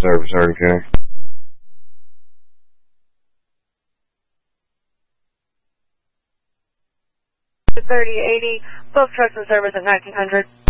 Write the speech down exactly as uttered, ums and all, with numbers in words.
service, Hurricane County. thirty eighty, both trucks in service at nineteen hundred.